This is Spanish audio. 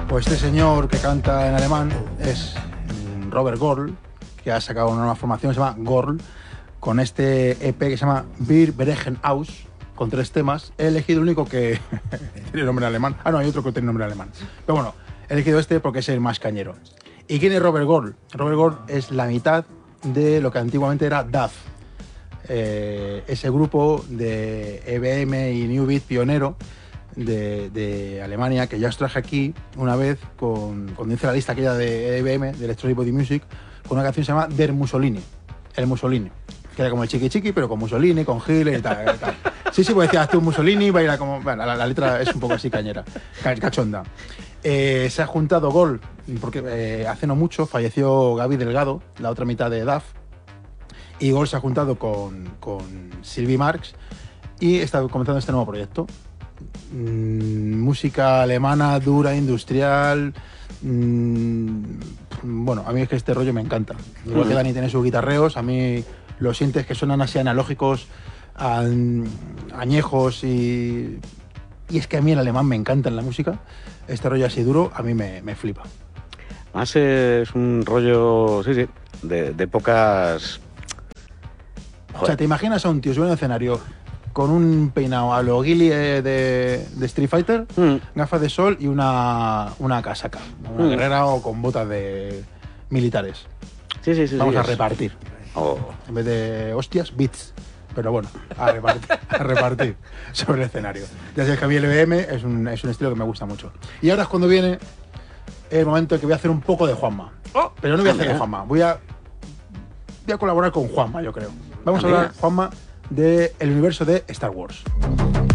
Pues este señor que canta en alemán es Robert Gorl, que ha sacado una nueva formación que se llama Gorl, con este EP que se llama Wir brechen aus, con 3 temas. He elegido el único que tiene nombre alemán. Ah, no, hay otro que tiene nombre alemán. Pero bueno, he elegido este porque es el más cañero. ¿Y quién es Robert Gorl? Robert Gorl es la mitad de lo que antiguamente era DAF. Ese grupo de EBM y New Beat pionero de Alemania, que ya os traje aquí una vez cuando hice la lista aquella de EBM, de Electronic Body Music, con una canción que se llama Der Mussolini, el Mussolini, que era como el chiqui chiqui, pero con Mussolini, con Hitler y tal. Sí, pues decía, hazte un Mussolini, baila como... Bueno, la letra es un poco así cañera, cachonda. Se ha juntado Gol, porque hace no mucho falleció Gaby Delgado, la otra mitad de DAF, y Gol se ha juntado con Sylvie Marx y está comenzando este nuevo proyecto. Música alemana, dura, industrial. Bueno, a mí es que este rollo me encanta. Igual que Dani tiene sus guitarreos, a mí lo sientes que suenan así analógicos, añejos y es que a mí el alemán me encanta en la música. Este rollo así duro a mí me flipa. Más es un rollo, sí, de pocas... Joder. O sea, ¿te imaginas a un tío subiendo al escenario con un peinado a lo Guile de Street Fighter, gafas de sol y una casaca, una guerrera o con botas de militares? Sí. Vamos a repartir. Oh. En vez de hostias, beats. Pero bueno, a repartir sobre el escenario. Ya sabes que a mí el EBM es un estilo que me gusta mucho. Y ahora es cuando viene el momento en que voy a hacer un poco de Juanma. Pero no voy a hacer de Juanma, voy a colaborar con Juanma, yo creo. Vamos a hablar, Juanma, del universo de Star Wars.